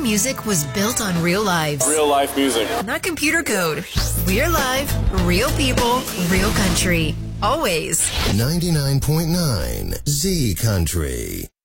music was built on real lives. Real life music. Not computer code. We're live, real people, real country. Always. 99.9 Z Country.